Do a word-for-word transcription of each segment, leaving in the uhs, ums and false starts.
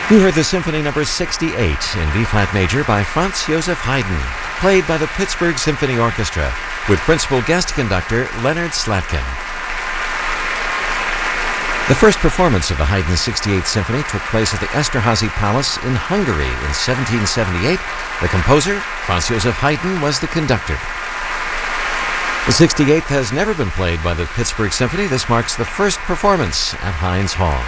You heard the Symphony Number sixty-eight in B-flat major by Franz Joseph Haydn, played by the Pittsburgh Symphony Orchestra, with principal guest conductor Leonard Slatkin. The first performance of the Haydn sixty-eighth Symphony took place at the Esterházy Palace in Hungary in seventeen seventy-eight. The composer, Franz Joseph Haydn, was the conductor. The sixty-eighth has never been played by the Pittsburgh Symphony. This marks the first performance at Heinz Hall.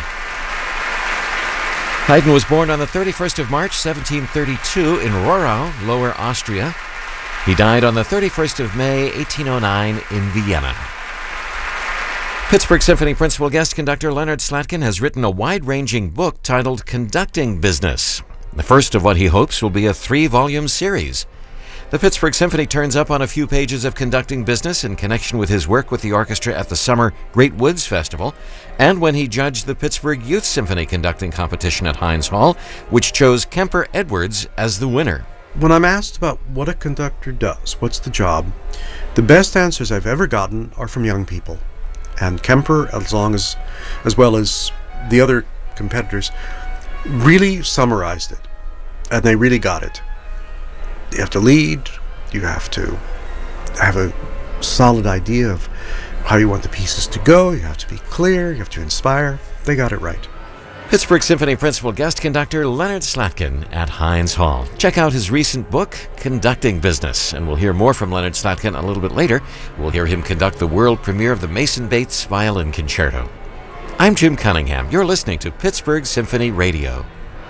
Haydn was born on the thirty-first of March, seventeen thirty-two, in Rohrau, Lower Austria. He died on the thirty-first of May, eighteen oh nine, in Vienna. Pittsburgh Symphony principal guest conductor Leonard Slatkin has written a wide-ranging book titled Conducting Business. The first of what he hopes will be a three-volume series. The Pittsburgh Symphony turns up on a few pages of Conducting Business in connection with his work with the orchestra at the summer Great Woods Festival, and when he judged the Pittsburgh Youth Symphony conducting competition at Heinz Hall, which chose Kemper Edwards as the winner. When I'm asked about what a conductor does, what's the job, the best answers I've ever gotten are from young people. And Kemper, as long as, as well as the other competitors, really summarized it, and they really got it. You have to lead, you have to have a solid idea of how you want the pieces to go, you have to be clear, you have to inspire. They got it right. Pittsburgh Symphony principal guest conductor Leonard Slatkin at Heinz Hall. Check out his recent book, Conducting Business, and we'll hear more from Leonard Slatkin a little bit later. We'll hear him conduct the world premiere of the Mason Bates Violin Concerto. I'm Jim Cunningham. You're listening to Pittsburgh Symphony Radio.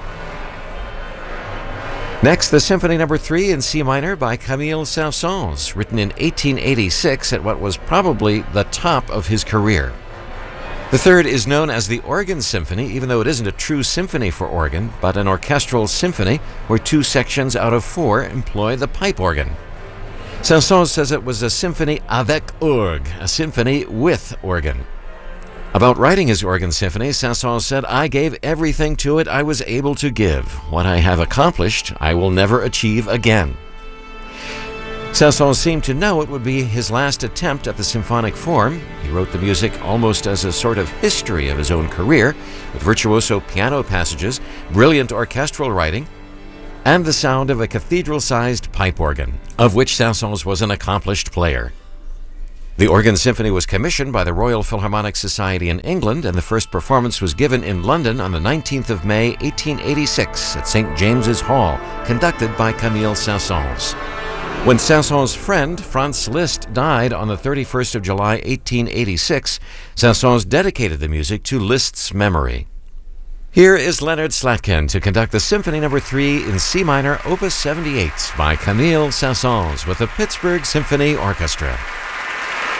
Next, the Symphony Number three in C minor by Camille Saint-Saëns, written in eighteen eighty-six at what was probably the top of his career. The third is known as the Organ Symphony, even though it isn't a true symphony for organ, but an orchestral symphony where two sections out of four employ the pipe organ. Saint-Saëns says it was a symphony avec orgue, a symphony with organ. About writing his organ symphony, Saint-Saëns said, "I gave everything to it I was able to give. What I have accomplished, I will never achieve again." Saint-Saëns seemed to know it would be his last attempt at the symphonic form. He wrote the music almost as a sort of history of his own career, with virtuoso piano passages, brilliant orchestral writing, and the sound of a cathedral-sized pipe organ, of which Saint-Saëns was an accomplished player. The Organ Symphony was commissioned by the Royal Philharmonic Society in England, and the first performance was given in London on the nineteenth of May, eighteen eighty-six, at Saint James's Hall, conducted by Camille Saint-Saëns. When Saint-Saëns' friend, Franz Liszt, died on the thirty-first of July, eighteen eighty-six, Saint-Saëns dedicated the music to Liszt's memory. Here is Leonard Slatkin to conduct the Symphony Number three in C minor, Opus seventy-eight, by Camille Saint-Saëns with the Pittsburgh Symphony Orchestra.